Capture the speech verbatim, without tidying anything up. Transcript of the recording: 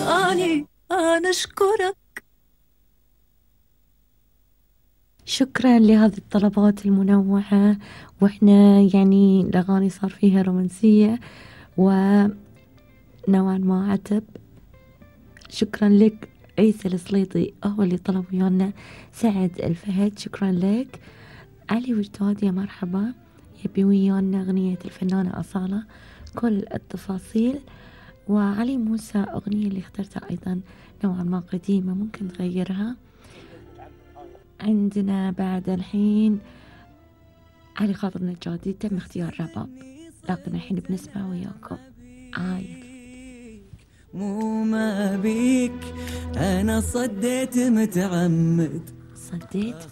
أني أنا أشكرك. شكرا لهذه الطلبات المنوعة. واحنا يعني الأغاني صار فيها رومانسية ونوعا ما عتب. شكرا لك. عيسى السليطي هو اللي طلب ويانا سعد الفهد، شكرا لك. علي وجداد يا مرحبا، يبي ويانا أغنية الفنانة أصالة كل التفاصيل. وعلي موسى أغنية اللي اخترتها أيضا نوعا ما قديمة، ممكن تغيرها. عندنا بعد الحين علي خاطر نجادي، تم اختيار رباب، لكن الحين بنسمع وياكم عايف. مو ما بيك أنا صديت متعمد، صديت